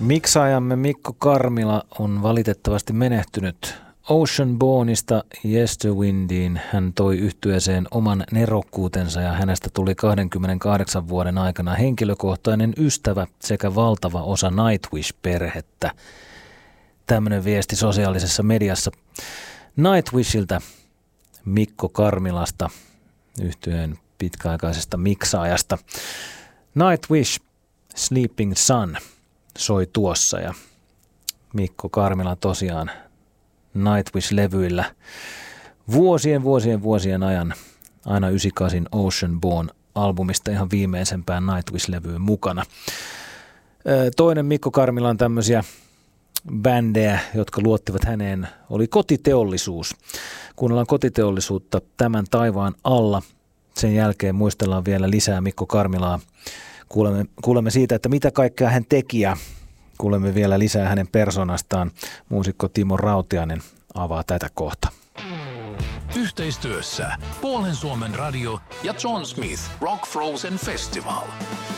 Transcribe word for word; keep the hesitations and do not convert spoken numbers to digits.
Miksaajamme Mikko Karmila on valitettavasti menehtynyt. Oceanbornista Yesterwindiin hän toi yhtyeeseen oman nerokkuutensa ja hänestä tuli kaksikymmentäkahdeksan vuoden aikana henkilökohtainen ystävä sekä valtava osa Nightwish-perhettä. Tämmöinen viesti sosiaalisessa mediassa. Nightwishiltä Mikko Karmilasta, yhtyeen pitkäaikaisesta miksaajasta. Nightwish, Sleeping Sun soi tuossa ja Mikko Karmila tosiaan Nightwish-levyillä vuosien, vuosien, vuosien ajan aina yhdeksänkymmentäkahdeksan Oceanborn-albumista ihan viimeisempään Nightwish-levyyn mukana. Toinen Mikko Karmilan tämmöisiä bändejä, jotka luottivat häneen, oli Kotiteollisuus. Kuunnellaan Kotiteollisuutta Tämän taivaan alla. Sen jälkeen muistellaan vielä lisää Mikko Karmilaa. Kuulemme, kuulemme siitä, että mitä kaikkea hän teki ja kuulemme vielä lisää hänen persoonastaan. Muusikko Timo Rautiainen avaa tätä kohta. Yhteistyössä Puolen Suomen radio ja John Smith Rock Frozen Festival.